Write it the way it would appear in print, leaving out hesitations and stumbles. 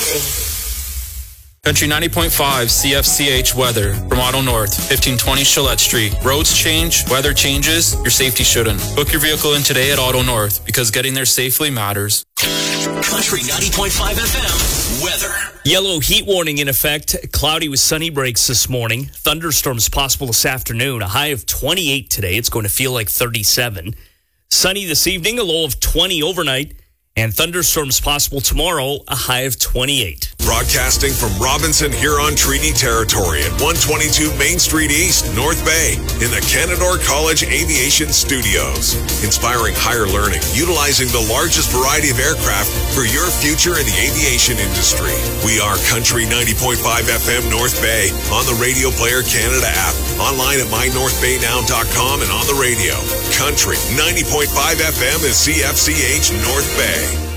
Country 90.5 CFCH weather from Auto North, 1520 Gillette Street. Roads change, weather changes, your safety shouldn't. Book your vehicle in today at Auto North because getting there safely matters. Country 90.5 FM weather. Yellow heat warning in effect. Cloudy with sunny breaks this morning. Thunderstorms possible this afternoon. A high of 28 today. It's going to feel like 37. Sunny this evening, a low of 20 overnight. And thunderstorms possible tomorrow, a high of 28. Broadcasting from Robinson Huron Treaty Territory at 122 Main Street East, North Bay, in the Canadore College Aviation Studios. Inspiring higher learning, utilizing the largest variety of aircraft for your future in the aviation industry. We are Country 90.5 FM North Bay, on the Radio Player Canada app, online at mynorthbaynow.com and on the radio. Country 90.5 FM is CFCH North Bay.